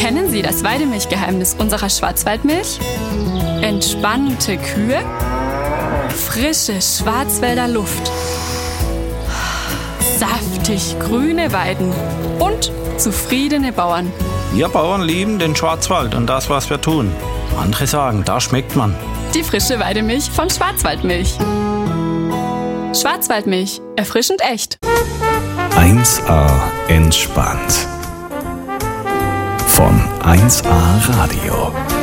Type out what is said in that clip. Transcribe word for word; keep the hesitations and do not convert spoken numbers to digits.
Kennen Sie das Weidemilchgeheimnis unserer Schwarzwaldmilch? Entspannte Kühe, frische Schwarzwälder Luft, saftig grüne Weiden und zufriedene Bauern. Wir Bauern lieben den Schwarzwald und das, was wir tun. Andere sagen, da schmeckt man. Die frische Weidemilch von Schwarzwaldmilch. Schwarzwaldmilch, erfrischend echt. eins A entspannt. Von eins A Radio.